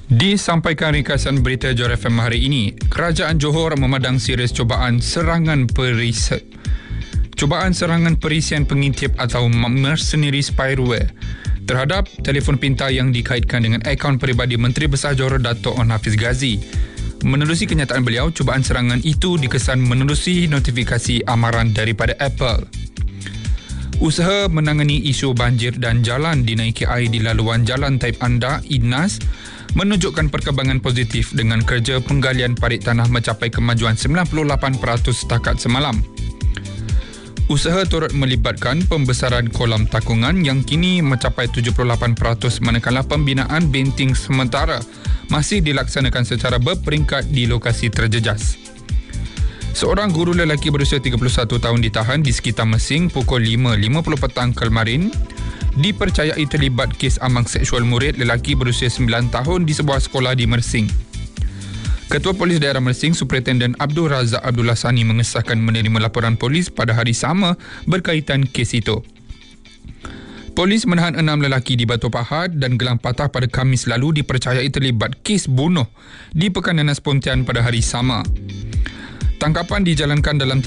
Disampaikan ringkasan berita Johor FM hari ini, Kerajaan Johor memandang serius cubaan serangan perisian pengintip atau mercenary spyware terhadap telefon pintar yang dikaitkan dengan akaun peribadi Menteri Besar Johor Dato' Onn Hafiz Ghazi. Menerusi kenyataan beliau, cubaan serangan itu dikesan menerusi notifikasi amaran daripada Apple. Usaha menangani isu banjir dan jalan dinaiki air di laluan Jalan Taib Anda, Inas, menunjukkan perkembangan positif dengan kerja penggalian parit tanah mencapai kemajuan 98% setakat semalam. Usaha turut melibatkan pembesaran kolam takungan yang kini mencapai 78% manakala pembinaan benting sementara masih dilaksanakan secara berperingkat di lokasi terjejas. Seorang guru lelaki berusia 31 tahun ditahan di sekitar Mesing pukul 5.50 petang kemarin dipercayai terlibat kes ambang seksual murid lelaki berusia 9 tahun di sebuah sekolah di Mersing. Ketua Polis Daerah Mersing, Superintendent Abdul Razak Abdullah Sani mengesahkan menerima laporan polis pada hari sama berkaitan kes itu. Polis menahan 6 lelaki di Batu Pahat dan Gelang Patah pada Khamis lalu dipercayai terlibat kes bunuh di Pekan Nanas Pontian pada hari sama. Tangkapan dijalankan dalam